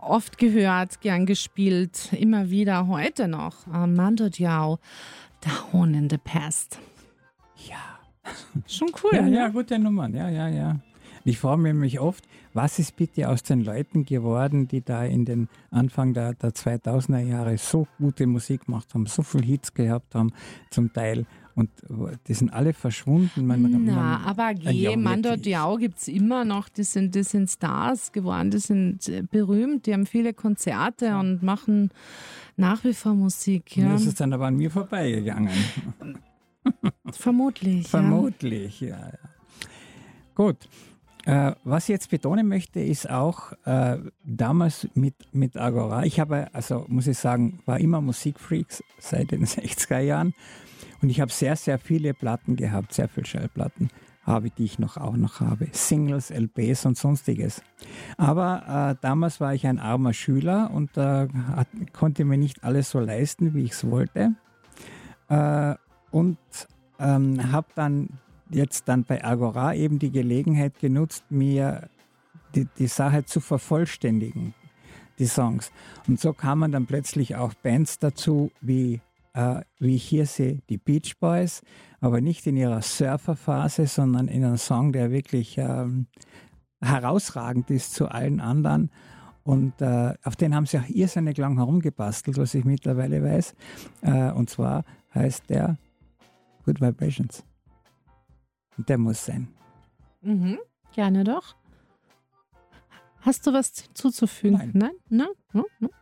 oft gehört, gern gespielt, immer wieder heute noch. Mando Diao, Down in the Past. Ja. Schon cool. Ja, ne? ja, gute Nummern. Ja. Ich frage mich oft, was ist bitte aus den Leuten geworden, die da in den Anfang der 2000er Jahre so gute Musik gemacht haben, so viele Hits gehabt haben, zum Teil. Und die sind alle verschwunden. Aber Mando wirklich. Diao gibt es immer noch. Die sind Stars geworden, die sind berühmt, die haben viele Konzerte und machen nach wie vor Musik. Ja. Das ist dann aber an mir vorbeigegangen. Vermutlich. Vermutlich, ja. Gut. Was ich jetzt betonen möchte, ist auch damals mit Agora. Ich habe, also muss ich sagen, war immer Musikfreaks seit den 60er Jahren und ich habe sehr, sehr viele Platten gehabt, sehr viele Schallplatten die ich auch noch habe. Singles, LPs und sonstiges. Aber damals war ich ein armer Schüler und konnte mir nicht alles so leisten, wie ich es wollte. Und habe dann bei Agora eben die Gelegenheit genutzt, mir die Sache zu vervollständigen, die Songs. Und so kamen dann plötzlich auch Bands dazu, wie ich hier sehe, die Beach Boys, aber nicht in ihrer Surferphase, sondern in einem Song, der wirklich herausragend ist zu allen anderen. Und auf den haben sie auch irrsinnig lang herumgebastelt, was ich mittlerweile weiß. Und zwar heißt der Good Vibrations. Und der muss sein. Mhm, gerne doch. Hast du was zuzufügen? Nein. Nein?